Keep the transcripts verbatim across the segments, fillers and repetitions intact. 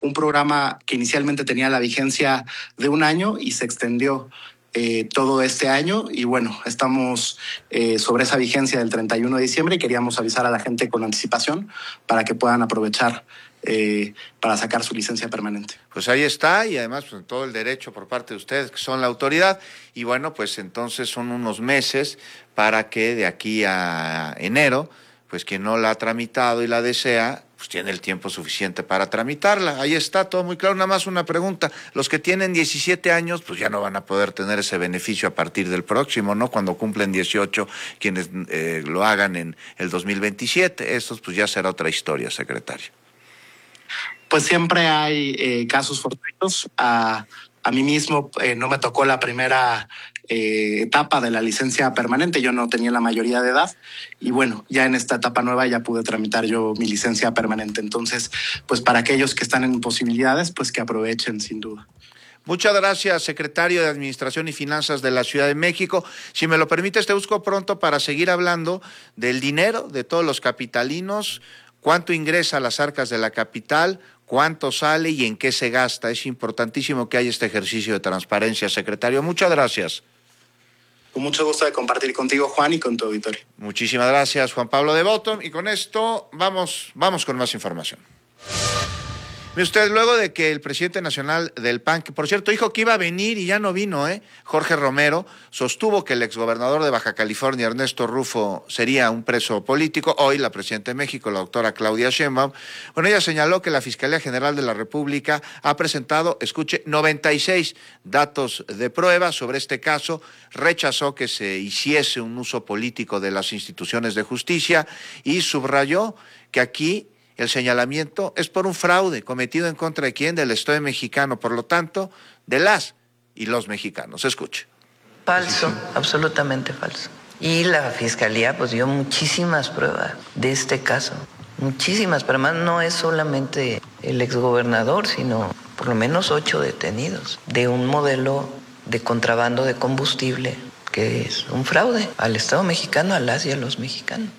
un programa que inicialmente tenía la vigencia de un año y se extendió eh, todo este año. Y bueno, estamos eh, sobre esa vigencia del treinta y uno de diciembre y queríamos avisar a la gente con anticipación para que puedan aprovechar Eh, para sacar su licencia permanente. Pues ahí está, y además pues, todo el derecho por parte de ustedes, que son la autoridad, y bueno, pues entonces son unos meses para que de aquí a enero, pues quien no la ha tramitado y la desea, pues tiene el tiempo suficiente para tramitarla. Ahí está, todo muy claro. Nada más una pregunta: los que tienen diecisiete años, pues ya no van a poder tener ese beneficio a partir del próximo, ¿no? Cuando cumplen dieciocho, quienes eh, lo hagan en el dos mil veintisiete, esos pues ya será otra historia, secretario. Pues siempre hay eh, casos fortuitos. A, a mí mismo eh, no me tocó la primera eh, etapa de la licencia permanente. Yo no tenía la mayoría de edad. Y bueno, ya en esta etapa nueva ya pude tramitar yo mi licencia permanente. Entonces, pues para aquellos que están en posibilidades, pues que aprovechen sin duda. Muchas gracias, secretario de Administración y Finanzas de la Ciudad de México. Si me lo permites, te busco pronto para seguir hablando del dinero de todos los capitalinos, cuánto ingresa a las arcas de la capital, cuánto sale y en qué se gasta. Es importantísimo que haya este ejercicio de transparencia, secretario. Muchas gracias. Con mucho gusto de compartir contigo, Juan, y con tu auditorio. Muchísimas gracias, Juan Pablo de Botton. Y con esto vamos, vamos con más información. Mire usted, luego de que el presidente nacional del P A N, que por cierto dijo que iba a venir y ya no vino, ¿eh? Jorge Romero, sostuvo que el exgobernador de Baja California, Ernesto Rufo, sería un preso político. Hoy la presidenta de México, la doctora Claudia Sheinbaum, bueno, ella señaló que la Fiscalía General de la República ha presentado, escuche, noventa y seis datos de prueba sobre este caso, rechazó que se hiciese un uso político de las instituciones de justicia y subrayó que aquí el señalamiento es por un fraude cometido en contra de quién, del Estado mexicano, por lo tanto, de las y los mexicanos. Escuche. Falso, absolutamente falso. Y la Fiscalía pues dio muchísimas pruebas de este caso, muchísimas, pero además no es solamente el exgobernador, sino por lo menos ocho detenidos de un modelo de contrabando de combustible que es un fraude al Estado mexicano, a las y a los mexicanos.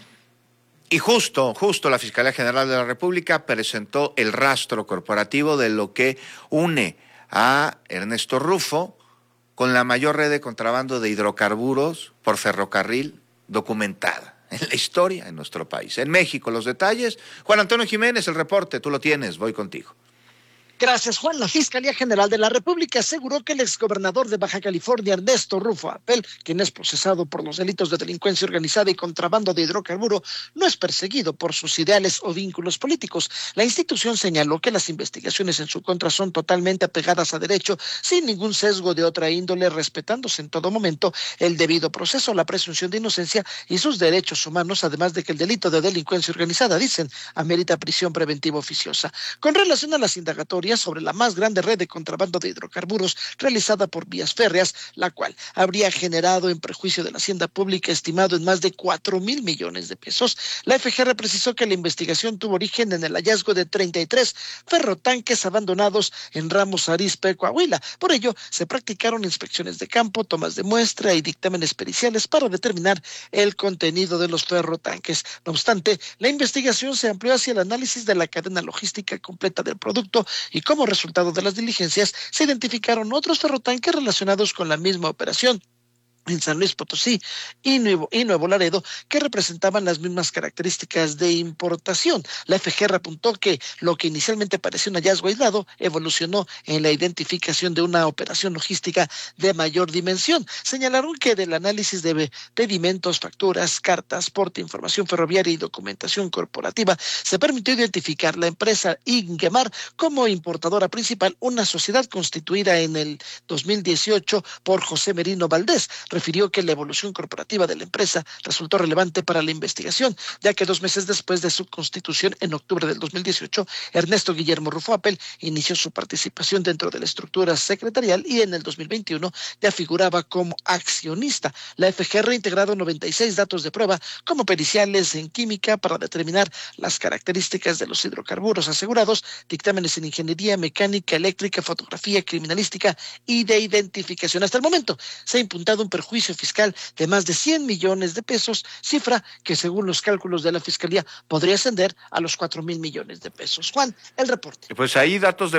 Y justo, justo la Fiscalía General de la República presentó el rastro corporativo de lo que une a Ernesto Rufo con la mayor red de contrabando de hidrocarburos por ferrocarril documentada en la historia en nuestro país. En México, los detalles. Juan Antonio Jiménez, el reporte, tú lo tienes, voy contigo. Gracias, Juan. La Fiscalía General de la República aseguró que el exgobernador de Baja California, Ernesto Rufo Apel, quien es procesado por los delitos de delincuencia organizada y contrabando de hidrocarburo, no es perseguido por sus ideales o vínculos políticos. La institución señaló que las investigaciones en su contra son totalmente apegadas a derecho, sin ningún sesgo de otra índole, respetándose en todo momento el debido proceso, la presunción de inocencia y sus derechos humanos, además de que el delito de delincuencia organizada, dicen, amerita prisión preventiva oficiosa. Con relación a las indagatorias sobre la más grande red de contrabando de hidrocarburos realizada por vías férreas, la cual habría generado en perjuicio de la hacienda pública estimado en más de cuatro mil millones de pesos, la F G R precisó que la investigación tuvo origen en el hallazgo de treinta y tres ferrotanques abandonados en Ramos Arizpe, Coahuila. Por ello, se practicaron inspecciones de campo, tomas de muestra y dictámenes periciales para determinar el contenido de los ferrotanques. No obstante, la investigación se amplió hacia el análisis de la cadena logística completa del producto y como resultado de las diligencias se identificaron otros ferrotanques relacionados con la misma operación en San Luis Potosí y Nuevo, y Nuevo Laredo, que representaban las mismas características de importación. La F G R apuntó que lo que inicialmente parecía un hallazgo aislado evolucionó en la identificación de una operación logística de mayor dimensión. Señalaron que del análisis de pedimentos, facturas, cartas, porte, información ferroviaria y documentación corporativa, se permitió identificar la empresa Ingemar como importadora principal, una sociedad constituida en el dos mil dieciocho por José Merino Valdés. Refirió que la evolución corporativa de la empresa resultó relevante para la investigación, ya que dos meses después de su constitución, en octubre del dos mil dieciocho, Ernesto Guillermo Rufo Apel inició su participación dentro de la estructura secretarial y en el dos mil veintiuno ya figuraba como accionista. La F G R ha integrado noventa y seis datos de prueba como periciales en química para determinar las características de los hidrocarburos asegurados, dictámenes en ingeniería, mecánica, eléctrica, fotografía, criminalística y de identificación. Hasta el momento se ha imputado un perjuicio fiscal de más de cien millones de pesos, cifra que según los cálculos de la Fiscalía podría ascender a los cuatro mil millones de pesos. Juan, el reporte. Pues ahí datos de